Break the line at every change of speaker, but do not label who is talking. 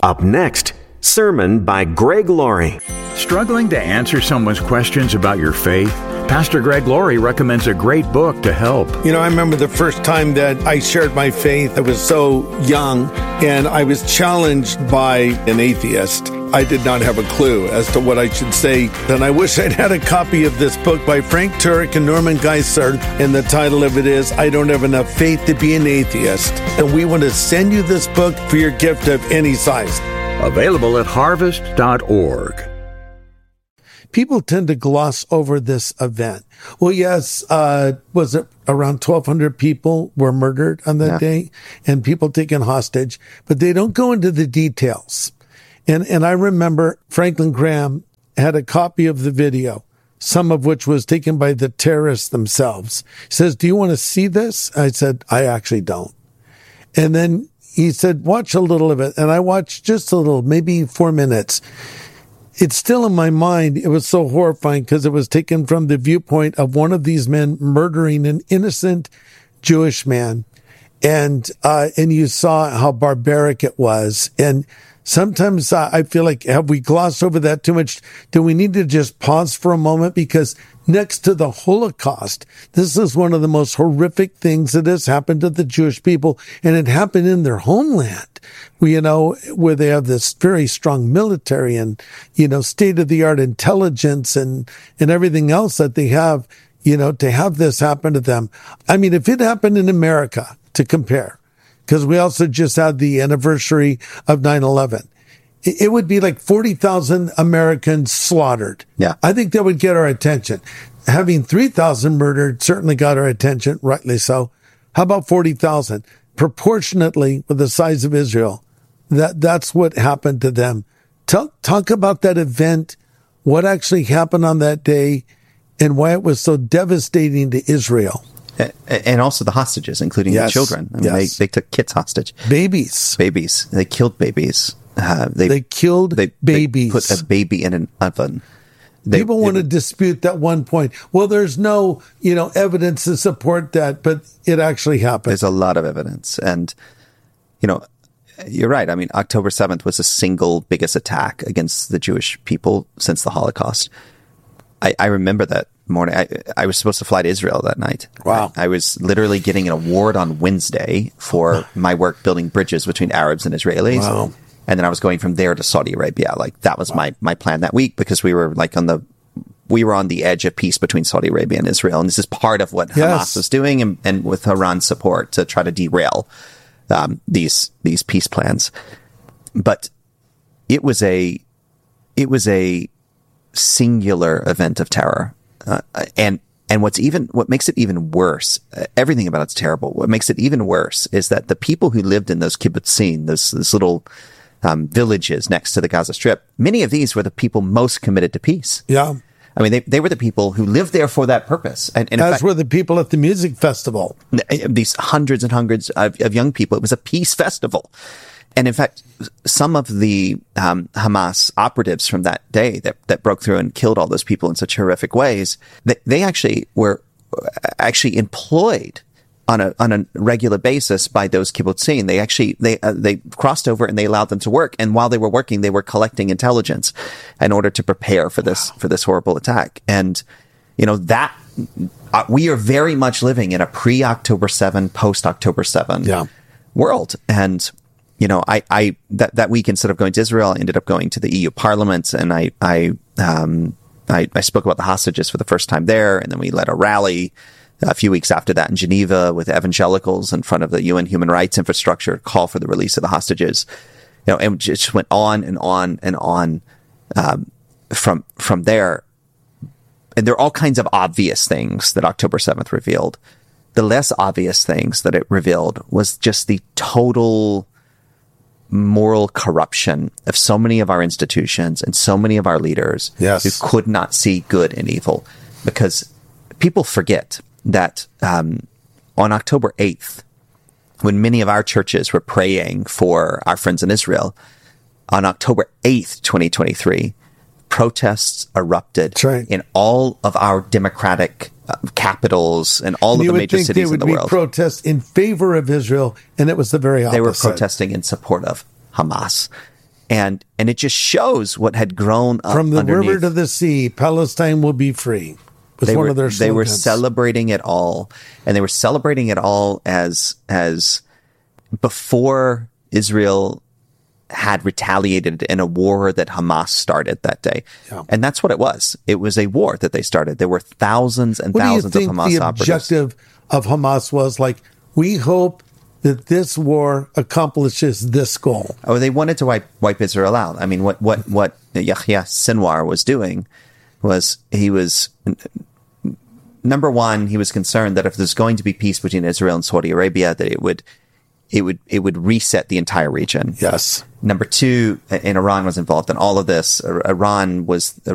Up next, sermon by Greg Laurie.
Struggling to answer someone's questions about your faith? Pastor Greg Laurie recommends a great book to help.
You know, I remember the first time that I shared my faith. I was so young, and I was challenged by an atheist. I did not have a clue as to what I should say. And I wish I'd had a copy of this book by Frank Turek and Norman Geisler. And the title of it is, I Don't Have Enough Faith to Be an Atheist. And we want to send you this book for your gift of any size.
Available at harvest.org.
People tend to gloss over this event. Well, yes, was it around 1,200 people were murdered on that day and people taken hostage, but they don't go into the details. And I remember Franklin Graham had a copy of the video, some of which was taken by the terrorists themselves. He says, do you want to see this? I said, I actually don't. And then he said, watch a little of it. And I watched just a little, maybe 4 minutes. It's still in my mind. It was so horrifying because it was taken from the viewpoint of one of these men murdering an innocent Jewish man. And you saw how barbaric it was. And sometimes I feel like, have we glossed over that too much? Do we need to just pause for a moment? Because next to the Holocaust, this is one of the most horrific things that has happened to the Jewish people. And it happened in their homeland, where they have this very strong military and, state-of-the-art intelligence and everything else that they have, to have this happen to them. I mean, if it happened in America, to compare, because we also just had the anniversary of 9/11. It would be like 40,000 Americans slaughtered.
Yeah.
I think that would get our attention. Having 3,000 murdered certainly got our attention, rightly so. How about 40,000? Proportionately with the size of Israel, that's what happened to them. Talk about that event, what actually happened on that day, and why it was so devastating to Israel.
And also the hostages, including the children. I mean, they took kids hostage.
Babies.
They killed babies.
They killed babies.
They put a baby in an oven.
People want to dispute that one point. Well, there's no, evidence to support that, but it actually happened.
There's a lot of evidence. And, you're right. I mean, October 7th was the single biggest attack against the Jewish people since the Holocaust. I remember that morning. I was supposed to fly to Israel that night.
Wow.
I was literally getting an award on Wednesday for my work building bridges between Arabs and Israelis.
Wow.
And then I was going from there to Saudi Arabia. Like that was my plan that week, because we were on the edge of peace between Saudi Arabia and Israel. And this is part of what Hamas was doing and with Iran's support to try to derail these peace plans. But it was a singular event of terror. And what makes it even worse, everything about it's terrible. What makes it even worse is that the people who lived in those kibbutzim, this little villages next to the Gaza Strip, many of these were the people most committed to peace.
Yeah.
I mean, they were the people who lived there for that purpose. And in fact,
were the people at the music festival.
These hundreds and hundreds of young people. It was a peace festival. And in fact, some of the Hamas operatives from that day that broke through and killed all those people in such horrific ways, they actually were employed on a regular basis by those kibbutzim. They crossed over and they allowed them to work. And while they were working, they were collecting intelligence in order to prepare for this horrible attack. And we are very much living in a pre-October 7, post-October 7 world. And that week, instead of going to Israel, I ended up going to the EU Parliament, and I spoke about the hostages for the first time there, and then we led a rally a few weeks after that in Geneva with evangelicals in front of the UN human rights infrastructure, call for the release of the hostages. And it just went on and on and on from there. And there are all kinds of obvious things that October 7th revealed. The less obvious things that it revealed was just the total moral corruption of so many of our institutions and so many of our leaders who could not see good and evil. Because people forget that on October 8th, when many of our churches were praying for our friends in Israel, on October 8th, 2023, protests erupted in all of our democratic capitals and all of the major cities in the world.
They would be protests in favor of Israel, and it was the very opposite.
They were protesting in support of Hamas. And it just shows what had grown up
from the
underneath.
river to the sea. Palestine will be free. Was one of their slogans.
They were celebrating it all, and they were celebrating it all as before Israel had retaliated in a war that Hamas started that day. Yeah. And that's what it was. It was a war that they started. There were thousands and thousands of Hamas operatives. What do you think the objective
of Hamas was? Like, we hope that this war accomplishes this goal.
Oh, they wanted to wipe Israel out. I mean, what Yahya Sinwar was doing was number one, he was concerned that if there's going to be peace between Israel and Saudi Arabia, that it would reset the entire region.
Yes.
Number two, and Iran was involved in all of this. Iran was